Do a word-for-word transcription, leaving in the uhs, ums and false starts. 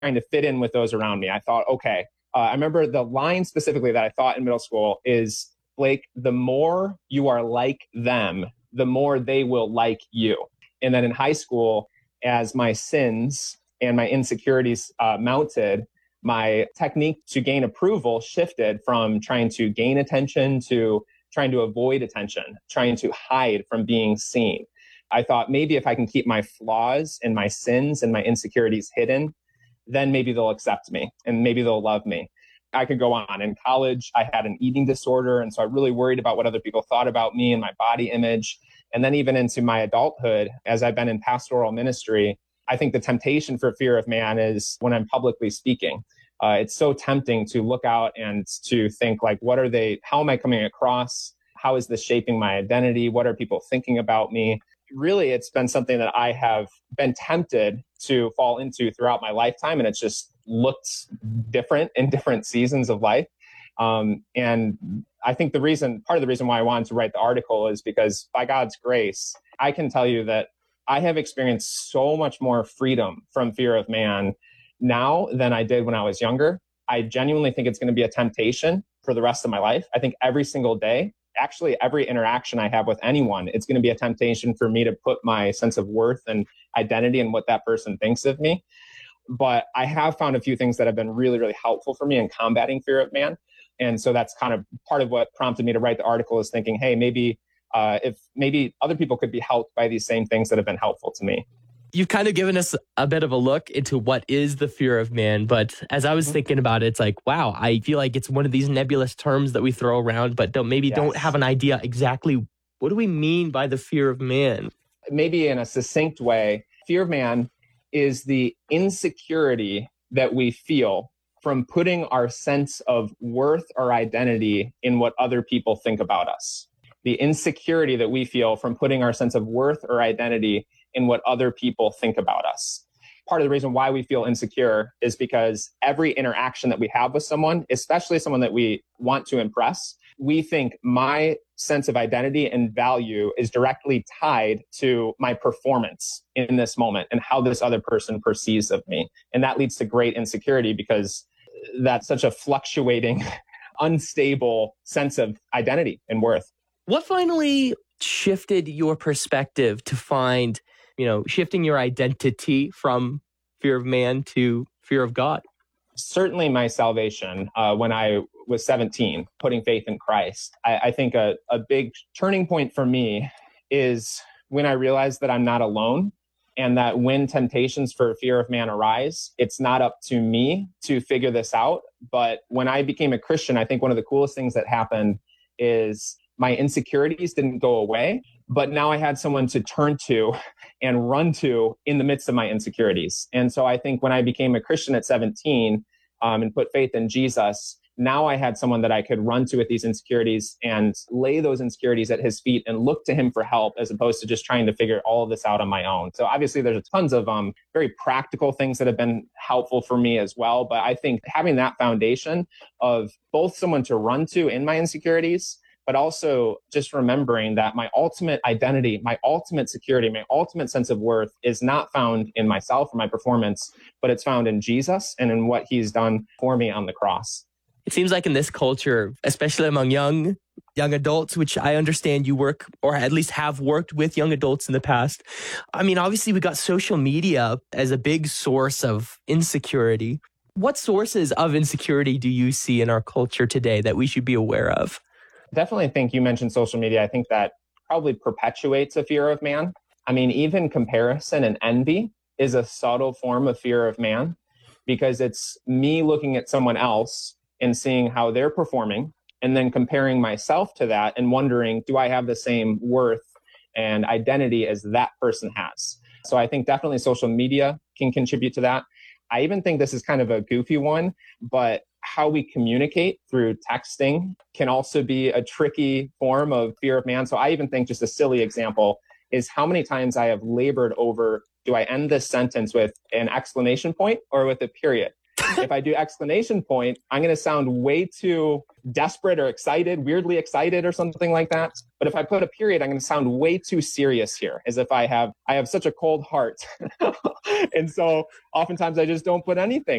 trying to fit in with those around me. I thought, okay, uh, I remember the line specifically that I thought in middle school is, Blake, the more you are like them, the more they will like you. And then in high school, as my sins and my insecurities uh, mounted, my technique to gain approval shifted from trying to gain attention to trying to avoid attention, trying to hide from being seen. I thought maybe if I can keep my flaws and my sins and my insecurities hidden, then maybe they'll accept me and maybe they'll love me. I could go on. In college, I had an eating disorder. And so I really worried about what other people thought about me and my body image. And then even into my adulthood, as I've been in pastoral ministry, I think the temptation for fear of man is when I'm publicly speaking. Uh, it's so tempting to look out and to think like, what are they, how am I coming across? How is this shaping my identity? What are people thinking about me? Really, it's been something that I have been tempted to fall into throughout my lifetime. And it's just looked different in different seasons of life. Um, and I think the reason, part of the reason why I wanted to write the article is because by God's grace, I can tell you that I have experienced so much more freedom from fear of man now than I did when I was younger. I genuinely think it's going to be a temptation for the rest of my life. I think every single day, actually every interaction I have with anyone, it's going to be a temptation for me to put my sense of worth and identity and what that person thinks of me. But I have found a few things that have been really, really helpful for me in combating fear of man. And so that's kind of part of what prompted me to write the article, is thinking, hey, maybe uh, if maybe other people could be helped by these same things that have been helpful to me. You've kind of given us a bit of a look into what is the fear of man. But as I was thinking about it, it's like, wow, I feel like it's one of these nebulous terms that we throw around, but don't maybe yes. don't have an idea exactly what do we mean by the fear of man? Maybe in a succinct way, fear of man is the insecurity that we feel from putting our sense of worth or identity in what other people think about us. The insecurity that we feel from putting our sense of worth or identity in what other people think about us. Part of the reason why we feel insecure is because every interaction that we have with someone, especially someone that we want to impress, we think my sense of identity and value is directly tied to my performance in this moment and how this other person perceives of me. And that leads to great insecurity because that's such a fluctuating, unstable sense of identity and worth. What finally shifted your perspective to find, you know, shifting your identity from fear of man to fear of God? Certainly my salvation uh, when I was seventeen, putting faith in Christ. I, I think a, a big turning point for me is when I realized that I'm not alone and that when temptations for fear of man arise, it's not up to me to figure this out. But when I became a Christian, I think one of the coolest things that happened is my insecurities didn't go away, but now I had someone to turn to and run to in the midst of my insecurities. And so I think when I became a Christian at seventeen um, and put faith in Jesus, now I had someone that I could run to with these insecurities and lay those insecurities at his feet and look to him for help, as opposed to just trying to figure all of this out on my own. So obviously there's tons of um, very practical things that have been helpful for me as well. But I think having that foundation of both someone to run to in my insecurities, but also just remembering that my ultimate identity, my ultimate security, my ultimate sense of worth is not found in myself or my performance, but it's found in Jesus and in what he's done for me on the cross. It seems like in this culture, especially among young young adults, which I understand you work or at least have worked with young adults in the past. I mean, obviously we got social media as a big source of insecurity. What sources of insecurity do you see in our culture today that we should be aware of? Definitely think you mentioned social media. I think that probably perpetuates a fear of man. I mean, even comparison and envy is a subtle form of fear of man because it's me looking at someone else and seeing how they're performing and then comparing myself to that and wondering, do I have the same worth and identity as that person has? So I think definitely social media can contribute to that. I even think this is kind of a goofy one, but how we communicate through texting can also be a tricky form of fear of man. So I even think just a silly example is how many times I have labored over, do I end this sentence with an exclamation point or with a period? If I do exclamation point, I'm going to sound way too desperate or excited, weirdly excited or something like that. But if I put a period, I'm going to sound way too serious here, as if I have I have such a cold heart. And so oftentimes I just don't put anything.